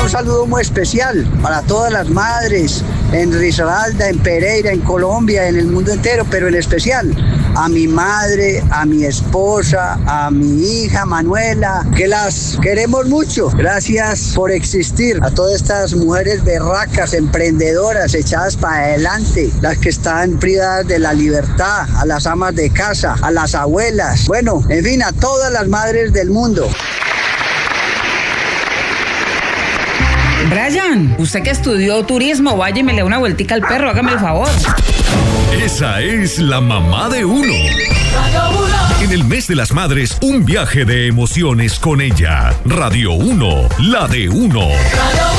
un saludo muy especial para todas las madres en Risaralda, en Pereira, en Colombia, en el mundo entero, pero en especial a mi madre, a mi esposa, a mi hija Manuela, que las queremos mucho. Gracias por existir. A todas estas mujeres berracas, emprendedoras, echadas para adelante, las que están privadas de la libertad, a las amas de casa, a las abuelas, bueno, en fin, a todas las madres del mundo. Brian, usted que estudió turismo, vaya y me le da una vueltica al perro, hágame el favor. Esa es la mamá de uno. En el mes de las madres, un viaje de emociones con ella. Radio 1, la de uno.